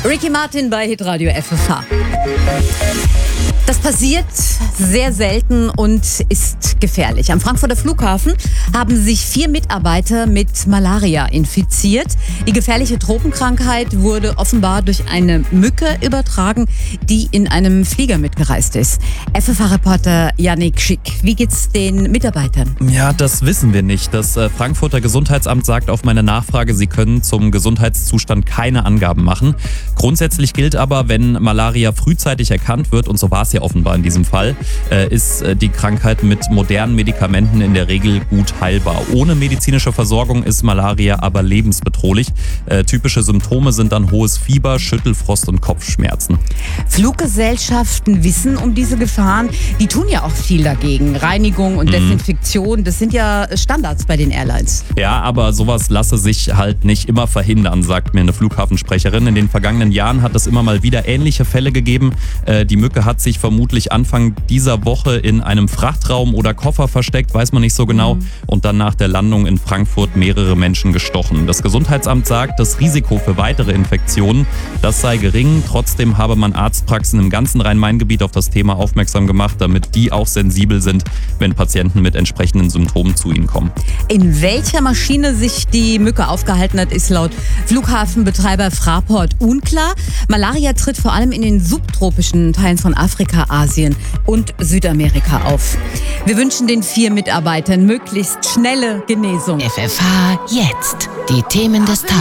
Ricky Martin bei Hitradio FFH. Das passiert sehr selten und ist gefährlich. Am Frankfurter Flughafen haben sich 4 Mitarbeiter mit Malaria infiziert. Die gefährliche Tropenkrankheit wurde offenbar durch eine Mücke übertragen, die in einem Flieger mitgereist ist. FFH-Reporter Yannick Schick, wie geht's den Mitarbeitern? Ja, das wissen wir nicht. Das Frankfurter Gesundheitsamt sagt auf meine Nachfrage, sie können zum Gesundheitszustand keine Angaben machen. Grundsätzlich gilt aber, wenn Malaria frühzeitig erkannt wird, und so war es ja offenbar in diesem Fall, ist die Krankheit mit modernen Medikamenten in der Regel gut heilbar. Ohne medizinische Versorgung ist Malaria aber lebensbedrohlich. Typische Symptome sind dann hohes Fieber, Schüttelfrost und Kopfschmerzen. Fluggesellschaften wissen um diese Gefahren. Die tun ja auch viel dagegen. Reinigung und Desinfektion, das sind ja Standards bei den Airlines. Ja, aber sowas lasse sich halt nicht immer verhindern, sagt mir eine Flughafensprecherin. In den vergangenen Jahren hat es immer mal wieder ähnliche Fälle gegeben. Die Mücke hat sich vermutlich Anfang dieser Woche in einem Frachtraum oder Koffer versteckt, weiß man nicht so genau, und dann nach der Landung in Frankfurt mehrere Menschen gestochen. Das Gesundheitsamt sagt, das Risiko für weitere Infektionen, das sei gering. Trotzdem habe man Arztpraxen im ganzen Rhein-Main-Gebiet auf das Thema aufmerksam gemacht, damit die auch sensibel sind, wenn Patienten mit entsprechenden Symptomen zu ihnen kommen. In welcher Maschine sich die Mücke aufgehalten hat, ist laut Flughafenbetreiber Fraport unklar. Malaria tritt vor allem in den subtropischen Teilen von Afrika, Asien und Südamerika auf. Wir wünschen den 4 Mitarbeitern möglichst schnelle Genesung. FFH jetzt. Die Themen des Tages.